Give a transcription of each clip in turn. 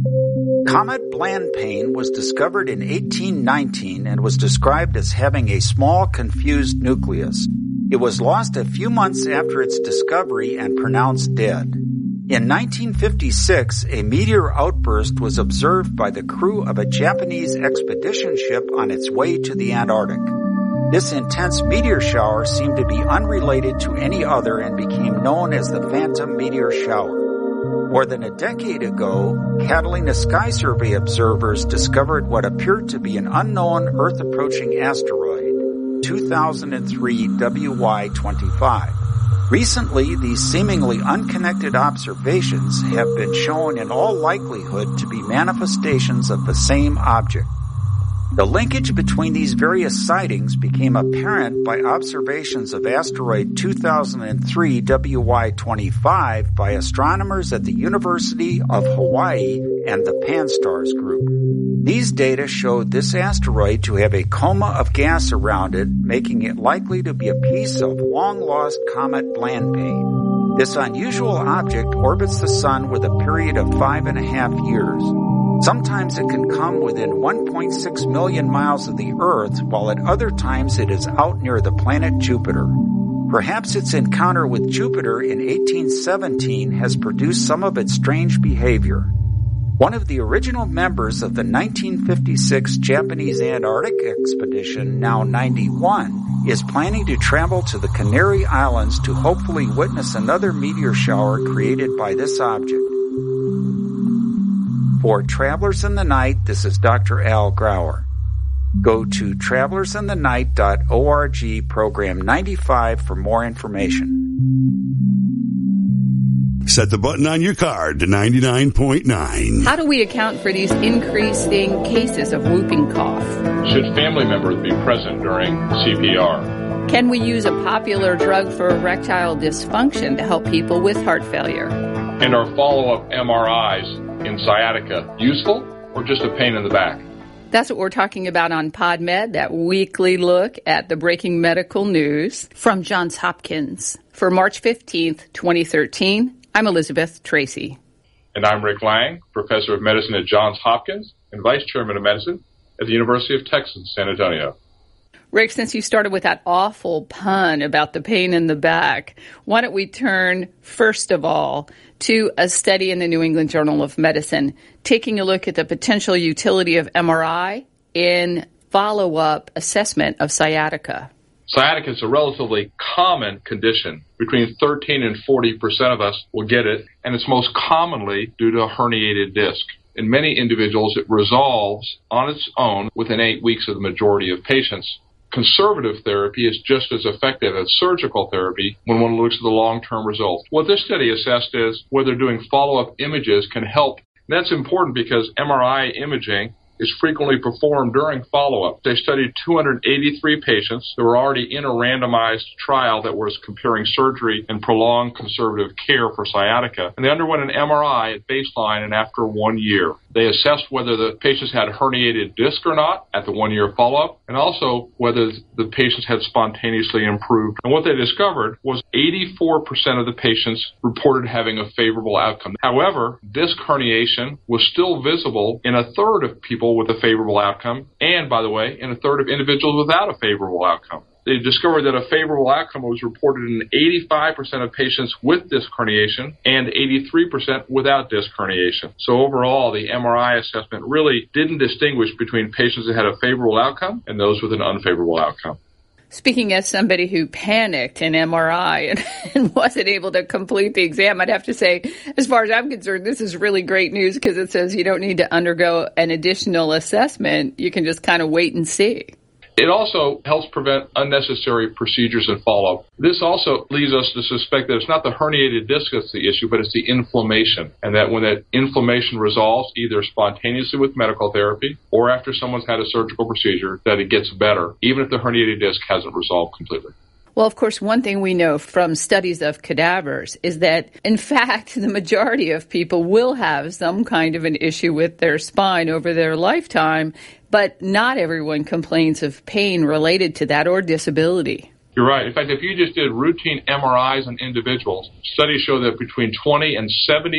Comet Blancpain was discovered in 1819 and was described as having a small, confused nucleus. It was lost a few months after its discovery and pronounced dead. In 1956, a meteor outburst was observed by the crew of a Japanese expedition ship on its way to the Antarctic. This intense meteor shower seemed to be unrelated to any other and became known as the Phantom Meteor Shower. More than a decade ago, Catalina Sky Survey observers discovered what appeared to be an unknown Earth-approaching asteroid, 2003 WY25. Recently, these seemingly unconnected observations have been shown in all likelihood to be manifestations of the same object. The linkage between these various sightings became apparent by observations of asteroid 2003 WY25 by astronomers at the University of Hawaii and the Pan-STARRS group. These data showed this asteroid to have a coma of gas around it, making it likely to be a piece of long-lost comet Blancpain. This unusual object orbits the Sun with a period of 5.5 years. Sometimes it can come within 1.6 million miles of the Earth, while at other times it is out near the planet Jupiter. Perhaps its encounter with Jupiter in 1817 has produced some of its strange behavior. One of the original members of the 1956 Japanese Antarctic expedition, now 91, is planning to travel to the Canary Islands to hopefully witness another meteor shower created by this object. For Travelers in the Night, this is Dr. Al Grauer. Go to travellersinthenight.org, program 95 for more information. Set the button on your card to 99.9. How do we account for these increasing cases of whooping cough? Should family members be present during CPR? Can we use a popular drug for erectile dysfunction to help people with heart failure? And are follow-up MRIs in sciatica useful or just a pain in the back? That's what we're talking about on PodMed, that weekly look at the breaking medical news from Johns Hopkins. For March 15th, 2013, I'm Elizabeth Tracy. And I'm Rick Lang, Professor of Medicine at Johns Hopkins and Vice Chairman of Medicine at the University of Texas, San Antonio. Rick, since you started with that awful pun about the pain in the back, why don't we turn, first of all, to a study in the New England Journal of Medicine, taking a look at the potential utility of MRI in follow-up assessment of sciatica. Sciatica is a relatively common condition. Between 13 and 40% of us will get it, and it's most commonly due to a herniated disc. In many individuals, it resolves on its own within 8 weeks of the majority of patients. Conservative therapy is just as effective as surgical therapy when one looks at the long-term results. What this study assessed is whether doing follow-up images can help. And that's important because MRI imaging is frequently performed during follow-up. They studied 283 patients that were already in a randomized trial that was comparing surgery and prolonged conservative care for sciatica. And they underwent an MRI at baseline and after 1 year. They assessed whether the patients had herniated disc or not at the 1 year follow-up, and also whether the patients had spontaneously improved. And what they discovered was 84% of the patients reported having a favorable outcome. However, disc herniation was still visible in a third of people with a favorable outcome, and, by the way, in a third of individuals without a favorable outcome. They discovered that a favorable outcome was reported in 85% of patients with disc herniation and 83% without disc herniation. So overall, the MRI assessment really didn't distinguish between patients that had a favorable outcome and those with an unfavorable outcome. Speaking as somebody who panicked in MRI and wasn't able to complete the exam, I'd have to say, as far as I'm concerned, this is really great news because it says you don't need to undergo an additional assessment. You can just kind of wait and see. It also helps prevent unnecessary procedures and follow-up. This also leads us to suspect that it's not the herniated disc that's the issue, but it's the inflammation. And that when that inflammation resolves, either spontaneously with medical therapy or after someone's had a surgical procedure, that it gets better, even if the herniated disc hasn't resolved completely. Well, of course, one thing we know from studies of cadavers is that, in fact, the majority of people will have some kind of an issue with their spine over their lifetime, but not everyone complains of pain related to that or disability. You're right. In fact, if you just did routine MRIs on individuals, studies show that between 20 and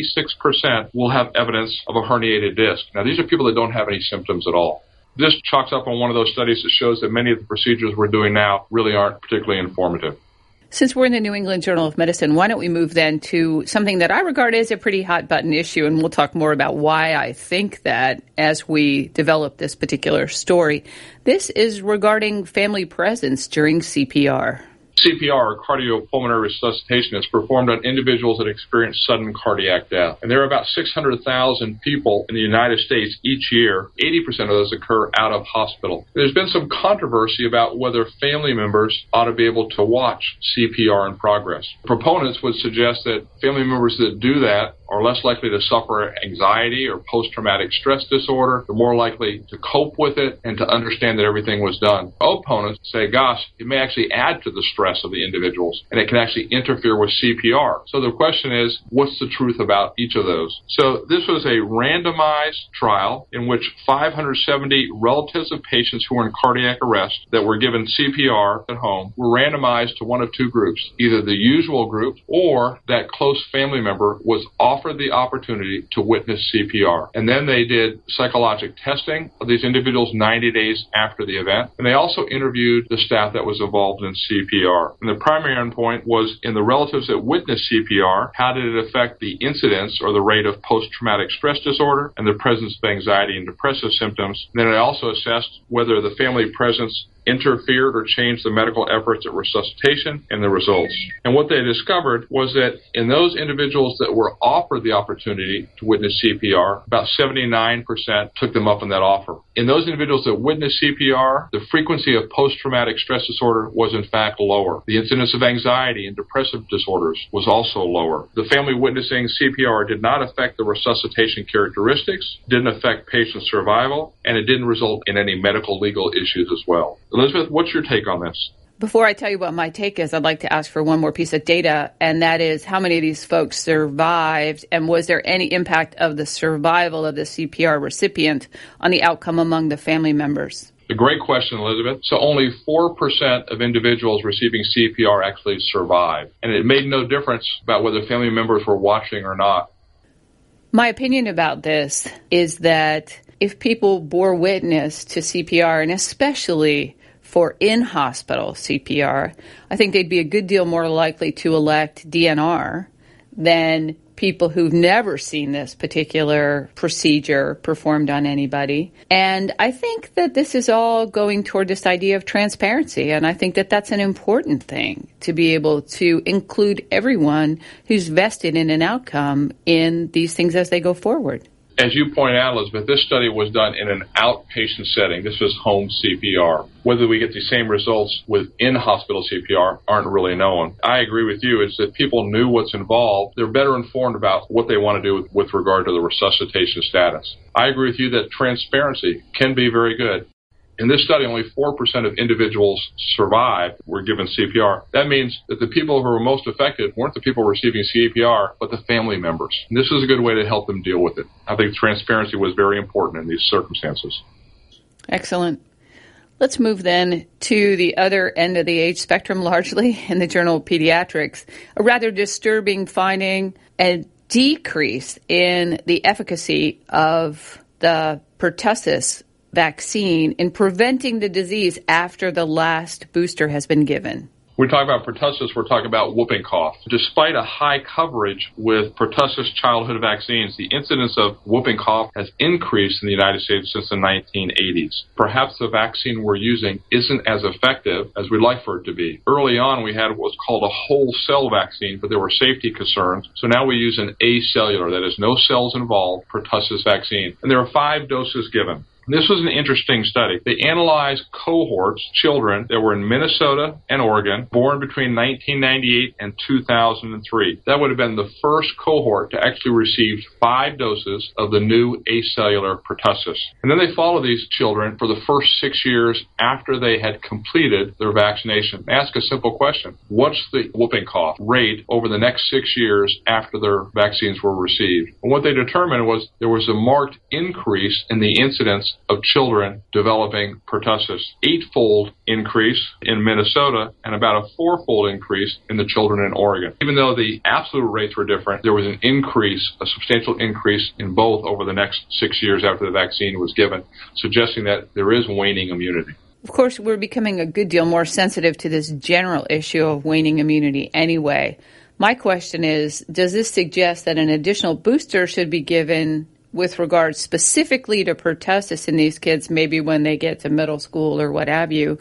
76% will have evidence of a herniated disc. Now, these are people that don't have any symptoms at all. This chalks up on one of those studies that shows that many of the procedures we're doing now really aren't particularly informative. Since we're in the New England Journal of Medicine, why don't we move then to something that I regard as a pretty hot-button issue, and we'll talk more about why I think that as we develop this particular story. This is regarding family presence during CPR. CPR, or cardiopulmonary resuscitation, is performed on individuals that experience sudden cardiac death. And there are about 600,000 people in the United States each year. 80% of those occur out of hospital. There's been some controversy about whether family members ought to be able to watch CPR in progress. Proponents would suggest that family members that do that are less likely to suffer anxiety or post-traumatic stress disorder. They're more likely to cope with it and to understand that everything was done. Opponents say, gosh, it may actually add to the stress of the individuals, and it can actually interfere with CPR. So the question is, what's the truth about each of those? So this was a randomized trial in which 570 relatives of patients who were in cardiac arrest that were given CPR at home were randomized to one of two groups, either the usual group or that close family member was offered the opportunity to witness CPR. And then they did psychologic testing of these individuals 90 days after the event. And they also interviewed the staff that was involved in CPR. And the primary endpoint was in the relatives that witnessed CPR, how did it affect the incidence or the rate of post-traumatic stress disorder and the presence of anxiety and depressive symptoms. And then it also assessed whether the family presence interfered or changed the medical efforts at resuscitation and the results. And what they discovered was that in those individuals that were offered the opportunity to witness CPR, about 79% took them up on that offer. In those individuals that witnessed CPR, the frequency of post-traumatic stress disorder was in fact lower. The incidence of anxiety and depressive disorders was also lower. The family witnessing CPR did not affect the resuscitation characteristics, didn't affect patient survival, and it didn't result in any medical legal issues as well. Elizabeth, what's your take on this? Before I tell you what my take is, I'd like to ask for one more piece of data, and that is how many of these folks survived, and was there any impact of the survival of the CPR recipient on the outcome among the family members? A great question, Elizabeth. So only 4% of individuals receiving CPR actually survived, and it made no difference about whether family members were watching or not. My opinion about this is that if people bore witness to CPR, and especially for in-hospital CPR, I think they'd be a good deal more likely to elect DNR than people who've never seen this particular procedure performed on anybody. And I think that this is all going toward this idea of transparency, and I think that that's an important thing, to be able to include everyone who's vested in an outcome in these things as they go forward. As you point out, Elizabeth, this study was done in an outpatient setting. This was home CPR. Whether we get the same results with in-hospital CPR aren't really known. I agree with you. It's that people knew what's involved. They're better informed about what they want to do with regard to the resuscitation status. I agree with you that transparency can be very good. In this study, only 4% of individuals survived, were given CPR. That means that the people who were most affected weren't the people receiving CPR, but the family members. And this is a good way to help them deal with it. I think transparency was very important in these circumstances. Excellent. Let's move then to the other end of the age spectrum, largely in the Journal of Pediatrics. A rather disturbing finding, a decrease in the efficacy of the pertussis vaccine in preventing the disease after the last booster has been given. When we talk about pertussis, we're talking about whooping cough. Despite a high coverage with pertussis childhood vaccines, the incidence of whooping cough has increased in the United States since the 1980s. Perhaps the vaccine we're using isn't as effective as we'd like for it to be. Early on, we had what was called a whole cell vaccine, but there were safety concerns. So now we use an acellular, that is no cells involved, pertussis vaccine. And there are 5 doses given. This was an interesting study. They analyzed cohorts, children that were in Minnesota and Oregon, born between 1998 and 2003. That would have been the first cohort to actually receive 5 doses of the new acellular pertussis. And then they followed these children for the first 6 years after they had completed their vaccination. Ask a simple question. What's the whooping cough rate over the next 6 years after their vaccines were received? And what they determined was there was a marked increase in the incidence incidence of children developing pertussis. 8-fold increase in Minnesota and about a 4-fold increase in the children in Oregon. Even though the absolute rates were different, there was an increase, a substantial increase in both over the next 6 years after the vaccine was given, suggesting that there is waning immunity. Of course, we're becoming a good deal more sensitive to this general issue of waning immunity anyway. My question is, does this suggest that an additional booster should be given with regard specifically to pertussis in these kids, maybe when they get to middle school or what have you?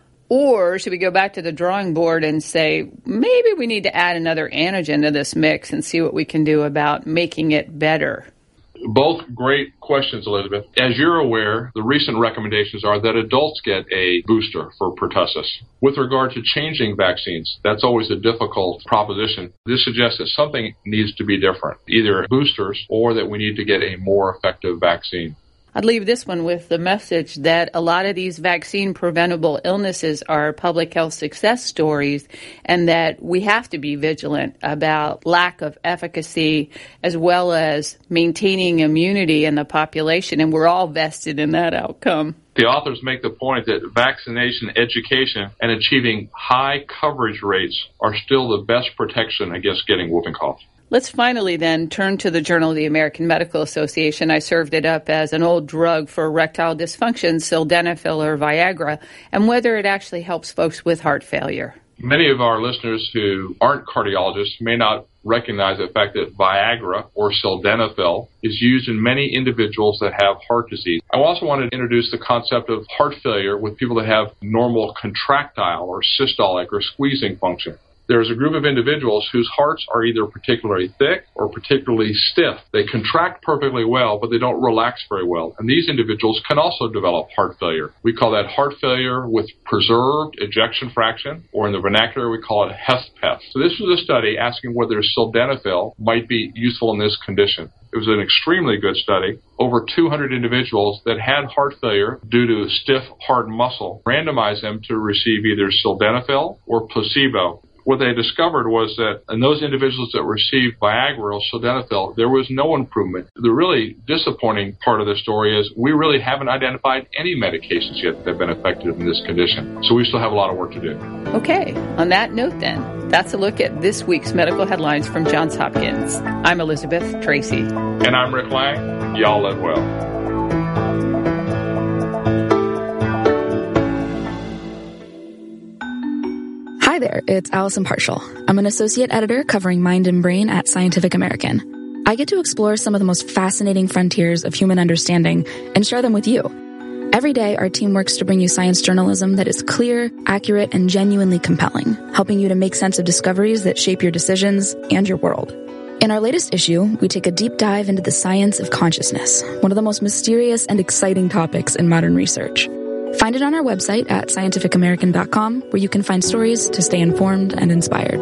Or should we go back to the drawing board and say, maybe we need to add another antigen to this mix and see what we can do about making it better? Both great questions, Elizabeth. As you're aware, the recent recommendations are that adults get a booster for pertussis. With regard to changing vaccines, that's always a difficult proposition. This suggests that something needs to be different, either boosters or that we need to get a more effective vaccine. I'd leave this one with the message that a lot of these vaccine-preventable illnesses are public health success stories, and that we have to be vigilant about lack of efficacy as well as maintaining immunity in the population, and we're all vested in that outcome. The authors make the point that vaccination education and achieving high coverage rates are still the best protection against getting whooping cough. Let's finally then turn to the Journal of the American Medical Association. I served it up as an old drug for erectile dysfunction, sildenafil or Viagra, and whether it actually helps folks with heart failure. Many of our listeners who aren't cardiologists may not recognize the fact that Viagra or sildenafil is used in many individuals that have heart disease. I also want to introduce the concept of heart failure with people that have normal contractile or systolic or squeezing function. There's a group of individuals whose hearts are either particularly thick or particularly stiff. They contract perfectly well, but they don't relax very well. And these individuals can also develop heart failure. We call that heart failure with preserved ejection fraction, or in the vernacular, we call it HFpEF. So this was a study asking whether sildenafil might be useful in this condition. It was an extremely good study. Over 200 individuals that had heart failure due to stiff, hard muscle, randomized them to receive either sildenafil or placebo. What they discovered was that in those individuals that received Viagra or sildenafil, there was no improvement. The really disappointing part of the story is we really haven't identified any medications yet that have been effective in this condition. So we still have a lot of work to do. Okay, on that note then, that's a look at this week's medical headlines from Johns Hopkins. I'm Elizabeth Tracy. And I'm Rick Lang. Y'all live well. Hi there, it's Allison Partial. I'm an associate editor covering mind and brain at Scientific American. I get to explore some of the most fascinating frontiers of human understanding and share them with you. Every day, our team works to bring you science journalism that is clear, accurate, and genuinely compelling, helping you to make sense of discoveries that shape your decisions and your world. In our latest issue, we take a deep dive into the science of consciousness, one of the most mysterious and exciting topics in modern research. Find it on our website at scientificamerican.com, where you can find stories to stay informed and inspired.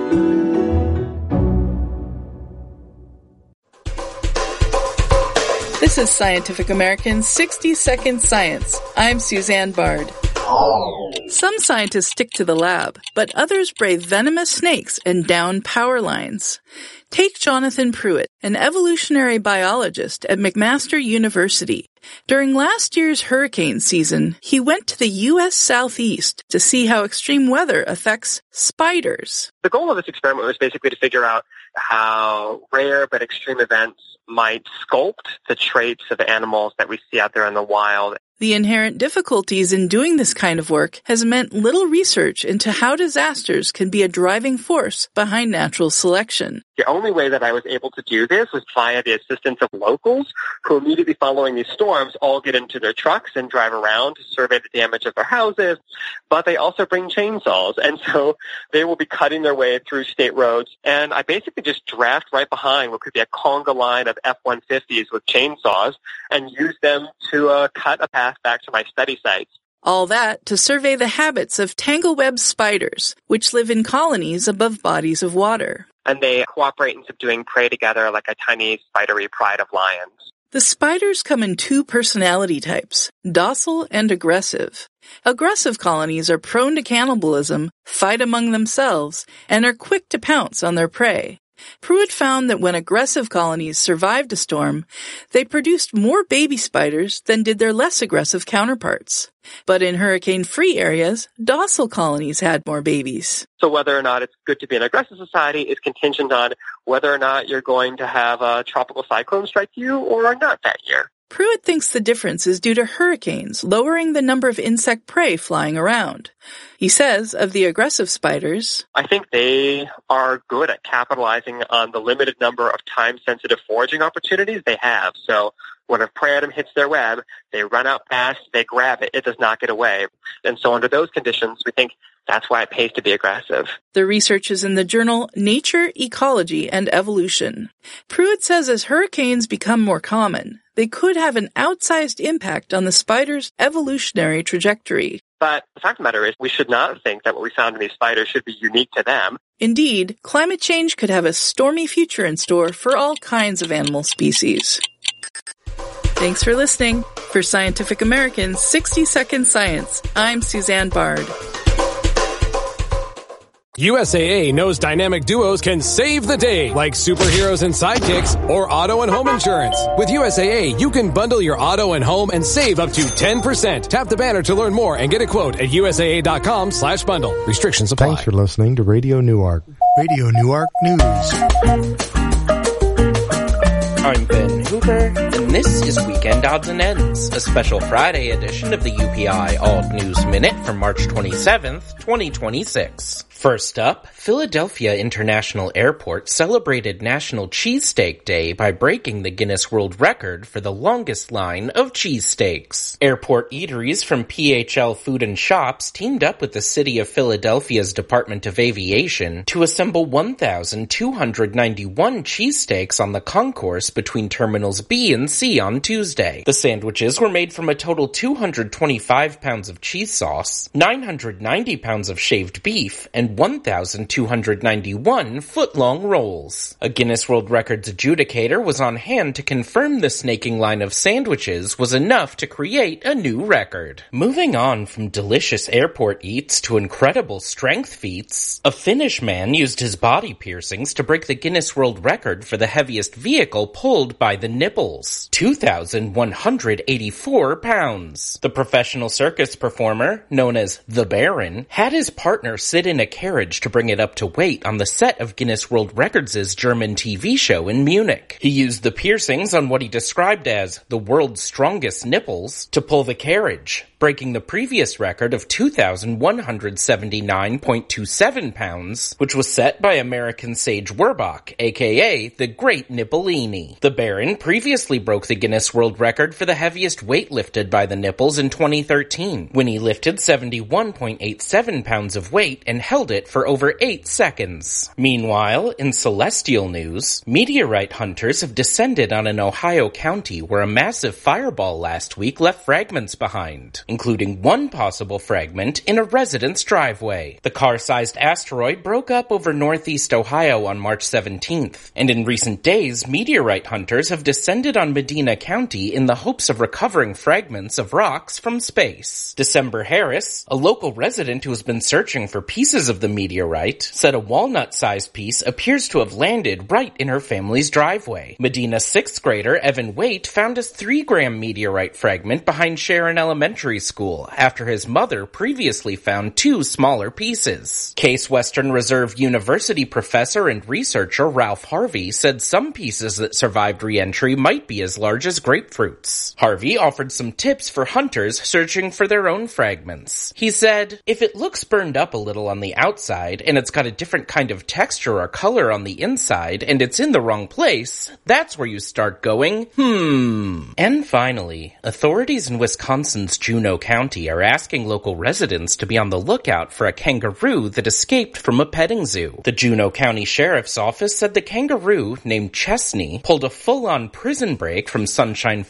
This is Scientific American's 60-Second Science. I'm Suzanne Bard. Some scientists stick to the lab, but others brave venomous snakes and down power lines. Take Jonathan Pruitt, an evolutionary biologist at McMaster University. During last year's hurricane season, he went to the U.S. Southeast to see how extreme weather affects spiders. The goal of this experiment was basically to figure out how rare but extreme events might sculpt the traits of animals that we see out there in the wild. The inherent difficulties in doing this kind of work has meant little research into how disasters can be a driving force behind natural selection. The only way that I was able to do this was via the assistance of locals who immediately following these storms all get into their trucks and drive around to survey the damage of their houses, but they also bring chainsaws, and so they will be cutting their way through state roads, and I basically just draft right behind what could be a conga line of F-150s with chainsaws and use them to cut a path back to my study sites. All that to survey the habits of tangleweb spiders, which live in colonies above bodies of water. And they cooperate in subduing prey together like a tiny spidery pride of lions. The spiders come in two personality types, docile and aggressive. Aggressive colonies are prone to cannibalism, fight among themselves, and are quick to pounce on their prey. Pruitt found that when aggressive colonies survived a storm, they produced more baby spiders than did their less aggressive counterparts. But in hurricane-free areas, docile colonies had more babies. So whether or not it's good to be an aggressive society is contingent on whether or not you're going to have a tropical cyclone strike you or not that year. Pruitt thinks the difference is due to hurricanes, lowering the number of insect prey flying around. He says of the aggressive spiders, I think they are good at capitalizing on the limited number of time-sensitive foraging opportunities they have. So when a prey item hits their web, they run out fast, they grab it, it does not get away. And so under those conditions, we think that's why it pays to be aggressive. The research is in the journal Nature, Ecology, and Evolution. Pruitt says as hurricanes become more common, they could have an outsized impact on the spider's evolutionary trajectory. But the fact of the matter is, we should not think that what we found in these spiders should be unique to them. Indeed, climate change could have a stormy future in store for all kinds of animal species. Thanks for listening. For Scientific American's 60-Second Science, I'm Suzanne Bard. USAA knows dynamic duos can save the day, like superheroes and sidekicks or auto and home insurance. With USAA, you can bundle your auto and home and save up to 10%. Tap the banner to learn more and get a quote at USAA.com/bundle. Restrictions apply. Thanks for listening to Radio Newark. Radio Newark News. I'm Ben Hooper, and this is Weekend Odds and Ends, a special Friday edition of the UPI Alt News Minute for March 27th, 2026. First up, Philadelphia International Airport celebrated National Cheesesteak Day by breaking the Guinness World Record for the longest line of cheesesteaks. Airport eateries from PHL Food and Shops teamed up with the City of Philadelphia's Department of Aviation to assemble 1,291 cheesesteaks on the concourse between Terminals B and C on Tuesday. The sandwiches were made from a total 225 pounds of cheese sauce, 990 pounds of shaved beef, and 1,291 foot-long rolls. A Guinness World Records adjudicator was on hand to confirm the snaking line of sandwiches was enough to create a new record. Moving on from delicious airport eats to incredible strength feats, a Finnish man used his body piercings to break the Guinness World Record for the heaviest vehicle pulled by the nipples, 2,184 pounds. The professional circus performer, known as the Baron, had his partner sit in a carriage to bring it up to weight on the set of Guinness World Records' German TV show in Munich. He used the piercings on what he described as the world's strongest nipples to pull the carriage, breaking the previous record of 2,179.27 pounds, which was set by American Sage Werbach, aka the Great Nippolini. The Baron previously broke the Guinness World Record for the heaviest weight lifted by the nipples in 2013, when he lifted 71.87 pounds of weight and held it for over 8 seconds. Meanwhile, in celestial news, meteorite hunters have descended on an Ohio county where a massive fireball last week left fragments behind, including one possible fragment in a resident's driveway. The car-sized asteroid broke up over northeast Ohio on March 17th, and in recent days, meteorite hunters have descended on Medina County in the hopes of recovering fragments of rocks from space. December Harris, a local resident who has been searching for pieces of the meteorite, said a walnut-sized piece appears to have landed right in her family's driveway. Medina's 6th grader Evan Waite found a 3-gram meteorite fragment behind Sharon Elementary School after his mother previously found 2 smaller pieces. Case Western Reserve University professor and researcher Ralph Harvey said some pieces that survived re-entry might be as large as grapefruits. Harvey offered some tips for hunters searching for their own fragments. He said, "If it looks burned up a little on the outside and it's got a different kind of texture or color on the inside and it's in the wrong place, that's where you start going, And finally, authorities in Wisconsin's Juneau County are asking local residents to be on the lookout for a kangaroo that escaped from a petting zoo. The Juneau County Sheriff's Office said the kangaroo, named Chesney, pulled a full-on prison break from Sunshine